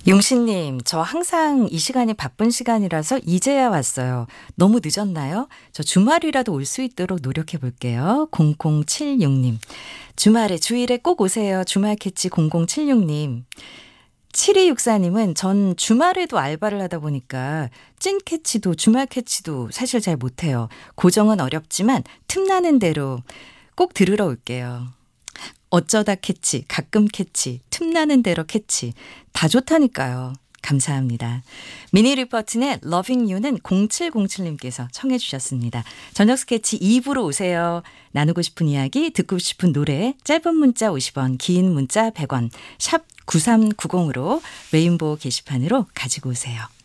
용신님, 저 항상 이 시간이 바쁜 시간이라서 이제야 왔어요. 너무 늦었나요? 저 주말이라도 올 수 있도록 노력해 볼게요. 0076님. 주일에 꼭 오세요. 주말 캐치 0076님. 7264님은 전 주말에도 알바를 하다 보니까 찐 캐치도 주말 캐치도 사실 잘 못해요. 고정은 어렵지만 틈나는 대로 꼭 들으러 올게요. 어쩌다 캐치, 가끔 캐치, 틈나는 대로 캐치. 다 좋다니까요. 감사합니다. 미니 리포트의 Loving You는 0707님께서 청해 주셨습니다. 저녁 스케치 2부로 오세요. 나누고 싶은 이야기, 듣고 싶은 노래, 짧은 문자 50원, 긴 문자 100원, 샵 9390으로 레인보우 게시판으로 가지고 오세요.